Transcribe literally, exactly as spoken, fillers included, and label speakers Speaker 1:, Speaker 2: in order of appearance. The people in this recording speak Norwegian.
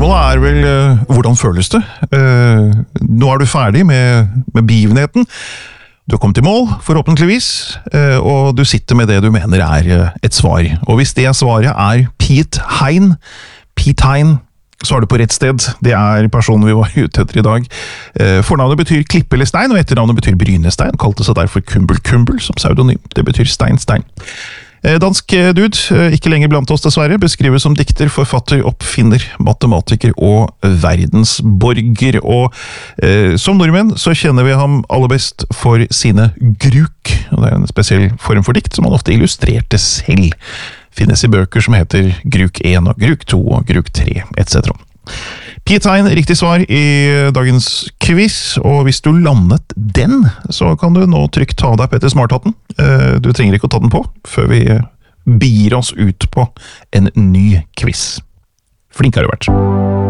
Speaker 1: spørsmålet er vel, uh, hvordan føles det? Uh, nå er du ferdig med, med begivenheten. Du har kommet i mål, forhåpentligvis, uh, og du sitter med det du mener er uh, et svar. Og hvis det svaret er Piet Hein, Piet Hein, så er du på rett sted. Det er personen vi var ute etter i dag. Fornavnet betyr klippe eller stein, og etternavnet betyr brynestein. Kalte seg derfor Kumbel Kumbel som pseudonym. Det betyr stein, stein. Dansk dude, ikke lenger blant oss dessverre, beskrives som dikter, forfatter, oppfinner, matematiker og verdensborger. Og eh, som nordmenn så kjenner vi ham aller best for sine gruk. Og det er en spesiell form for dikt som han ofte illustrerte selv. Finnes i bøker som heter Gruk én og Gruk to og Gruk tre, et cetera. Piet Hein, riktig svar i dagens quiz, og hvis du landet den, så kan du nå trygt ta deg Petter Smarthatten. Du trenger ikke å ta den på, før vi begir oss ut på en ny quiz. Flink har du vært.